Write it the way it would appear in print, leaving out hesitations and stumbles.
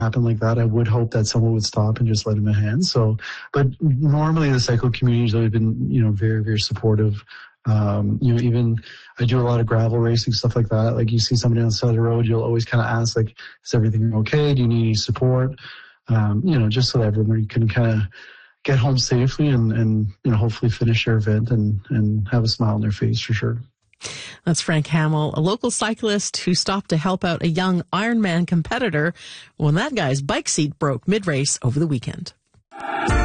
happen like that, I would hope that someone would stop and just let him a hand. So, but normally the cycle community has always been, very, very supportive. Even I do a lot of gravel racing, stuff like that. Like you see somebody on the side of the road, you'll always kind of ask, like, is everything okay? Do you need any support? Just so that everybody can kind of get home safely and hopefully finish their event and have a smile on their face for sure. That's Frank Hamill, a local cyclist who stopped to help out a young Ironman competitor when that guy's bike seat broke mid-race over the weekend.